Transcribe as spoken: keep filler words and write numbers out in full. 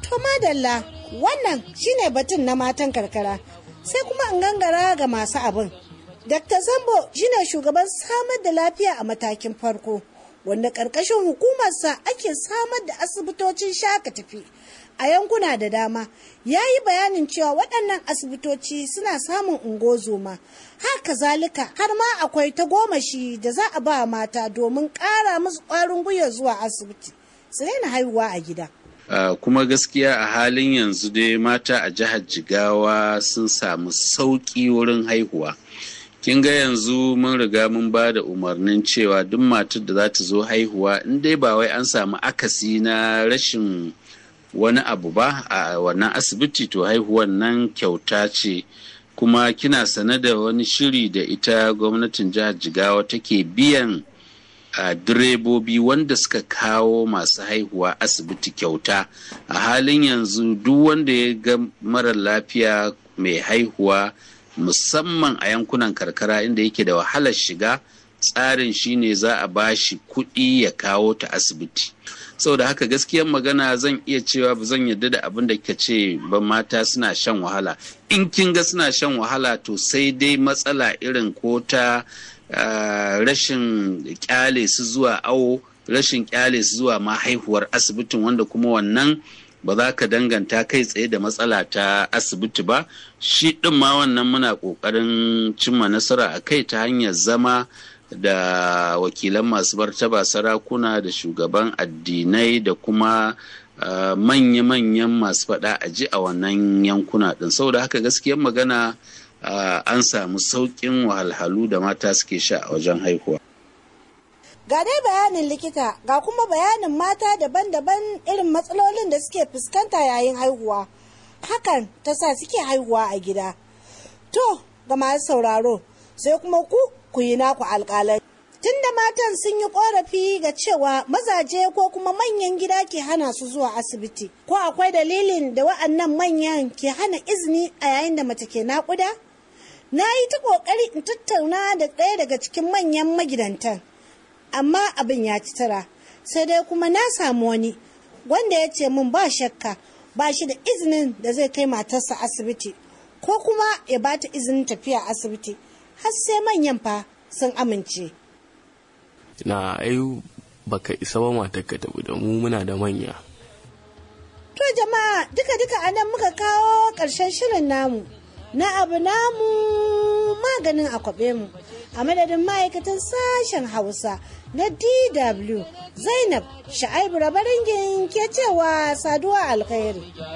To madalla, wannan shine batun na matan karkara. Sai kuma in gangara ga masu abin. Dakta Sambo shine shugaban samar da lafiya a matakin farko, wanda ƙarƙashin hukumarsa ake samar da asibitocin shaka tafi a yankuna da dama. Ya yi bayanin cewa waɗannan asibitoci suna samun ungozoma. Haka zalika har ma akwai tagomashi da za a ba mata domin ƙara musu ƙwarin gwiwa zuwa asibiti su daina haihuwa a gida. Uh, kuma gaskiya a halin yanzu dai mata a jihar Jigawa sun samu sauƙi wurin haihuwa. Kin ga yanzu mun riga mun ba da umarnin cewa duk matar da za ta zo haihuwa in dai ba wai an samu akasi na rashin wani abu ba a wannan asibiti, to haihuwan nan kyauta ce. Kuma kina sane da wani shiri da ita gwamnatin jihar Jigawa take biyan a direbobi wanda suka kawo masu haihuwa asibiti kyauta. A halin yanzu duk wanda ya ga mara lafiya mai haihuwa musamman a yankunan karkara inda yake da wahalar shiga, tsarin shine za a bashi kuɗi ya kawo ta asibiti. Saboda haka gaskiyar magana zan iya cewa ba zan yarda da abin da kika ce ba, mata suna shan wahala. In kin ga suna shan wahala to sai dai matsala irin ko ta Uh, rashin kyale su zuwa awo, rashin kyale su zuwa ma haihuwar asibitin, wanda kuma wannan ba za ka danganta kai tsaye da matsala ta asibiti ba. Shi ɗin ma wannan muna ƙoƙarin cimma nasara a kai ta hanyar zama da wakilan masu martaba sarakuna da shugaban addinai da kuma uh, manya-manyan masu faɗa a ji a wannan yankuna ɗin. Saboda haka gaskiyar magana Uh, an samu sauƙin wahalhalu da mata suke sha a wajen haihuwa. Ga dai bayanin likita, ga kuma bayanin mata daban-daban irin matsalolin da suke fuskanta yayin haihuwa. Hakan ta sa suke haihuwa a gida. To, ga masu sauraro, sai kuma ku ku yi naku alƙalai. Tunda matan sun yi ƙorafi ga cewa mazaje ko kuma manyan gida ke hana su zuwa asibiti, ko akwai dalilin da wa'annan manyan ke hana izini a yayin da mace ke naƙuda? Na yi ta ƙoƙari in tattauna da ɗaya daga cikin manyan magidantan, amma abin ya ci tara. Sai dai kuma na samu wani wanda ya ce min ba shakka ba shi da izinin da zai kai matarsa asibiti ko kuma ya ba ta izinin tafiya asibiti har sai manyan fa sun amince. Na ai baka isa ba matarka tafi da mu, muna da manya. To jama'a, duka-duka a nan muka kawo ƙarshen shirin namu na abu namu maganin akwabe mu, a madadin ma'aikatan sashen Hausa na D W, Zainab Sha'aibu Rabaringin ke cewa saduwa alkhairi.